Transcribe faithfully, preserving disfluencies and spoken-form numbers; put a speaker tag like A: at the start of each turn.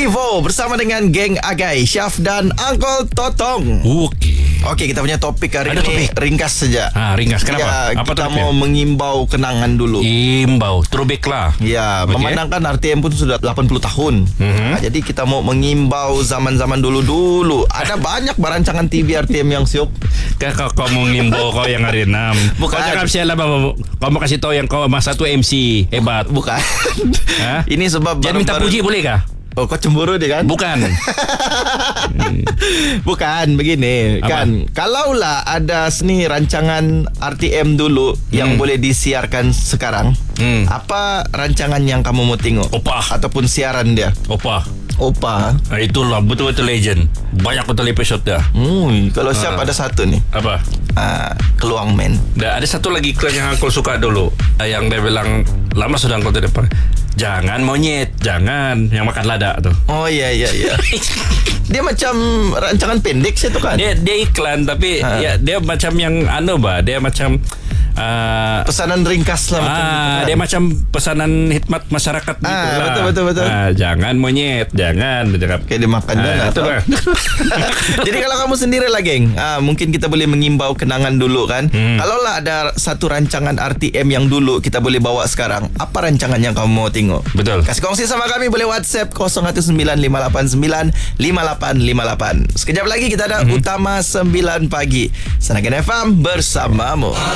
A: Vivo bersama dengan geng Agai, Syaf dan Uncle Totong.
B: Okey.
A: Okey, kita punya topik hari
B: Ada
A: ini
B: topik?
A: ringkas saja.
B: Ha, ringkas. Kenapa?
A: Ya,
B: Apa
A: kita
B: topiknya?
A: mau mengimbau kenangan dulu.
B: Imbau, throwback lah.
A: Ya,
B: Okey.
A: memandangkan R T M pun sudah lapan puluh tahun.
B: Mhm.
A: Nah, jadi kita mau mengimbau zaman-zaman dulu-dulu. Ada banyak barancangan T V R T M yang siap.
B: Kan kau, kau mau ngimbau kau yang hari enam.
A: Bukan.
B: Kau jangan sial lah. Kau mau kasih tahu yang kau masa tu M C hebat.
A: Bukan.
B: Ha?
A: Ini sebab
B: Jangan minta
A: baru-baru-
B: puji boleh kah?
A: Oh, kau cemburu dia kan?
B: Bukan.
A: Bukan begini.
B: Apa?
A: Kan kalaulah ada seni rancangan R T M dulu yang
B: Hmm.
A: boleh disiarkan sekarang,
B: Hmm.
A: apa rancangan yang kamu mau tengok?
B: Opah.
A: Ataupun siaran dia?
B: Opa.
A: Opa.
B: Ah, itulah betul-betul legend. Banyak betul episode dah.
A: Hmm, kalau siap
B: Ah.
A: ada satu nih.
B: Apa?
A: Ah, Keluang Men.
B: Dah, ada satu lagi iklan yang aku suka dulu. Ah, Yang dia bilang lama sudah aku tidak pakai. Jangan monyet, jangan yang makan lada tu.
A: Oh iya iya iya. Dia macam rancangan pendek sih tu kan?
B: Dia dia iklan tapi
A: Ha.
B: ya dia macam yang anu bah, dia macam uh,
A: Pesanan ringkas lah macam gitu
B: ah
A: kan?
B: dia macam pesanan hikmat masyarakat gitu
A: Ah,
B: lah.
A: betul, betul, betul.
B: Ah, jangan monyet, jangan dia cakap.
A: Kayak dia makan dah
B: Ah,
A: lah.
B: itu lah.
A: Jadi kalau kamu sendiri lah geng, ah, mungkin kita boleh mengimbau kenangan dulu kan.
B: Hmm.
A: Kalau lah ada satu rancangan R T M yang dulu kita boleh bawa sekarang, apa rancangan yang kamu mau tengok?
B: Betul.
A: Kasih kongsi sama kami, boleh WhatsApp kosong satu sembilan lima lapan sembilan lima lapan lima lapan. Sekejap lagi kita ada
B: Hmm.
A: Utama sembilan pagi. Senagan F M bersamamu.